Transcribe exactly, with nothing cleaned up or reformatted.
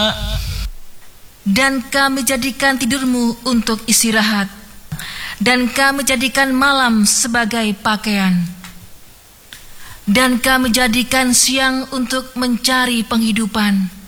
Dan kami jadikan tidurmu untuk istirahat, dan kami jadikan malam sebagai pakaian, dan kami jadikan siang untuk mencari penghidupan.